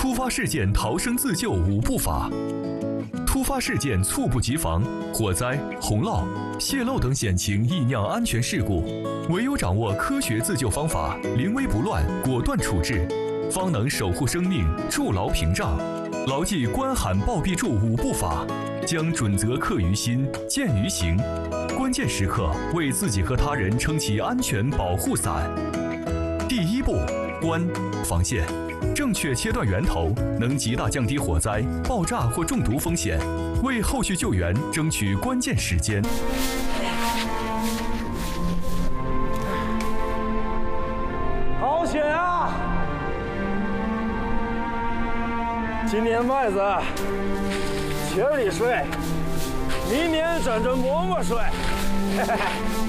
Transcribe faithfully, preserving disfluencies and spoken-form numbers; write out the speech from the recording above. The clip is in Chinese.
突发事件逃生自救五步法。突发事件猝不及防，火灾、洪涝、泄漏等险情易酿安全事故，唯有掌握科学自救方法，临危不乱，果断处置，方能守护生命，筑牢屏障。牢记关喊报必助五步法，将准则刻于心，见于行。关键时刻为自己和他人撑起安全保护伞。第一步，关防线。正确切断源头，能极大降低火灾、爆炸或中毒风险，为后续救援争取关键时间。 好险啊！今年麦子田里睡，明年整着馍馍睡。嘿嘿嘿。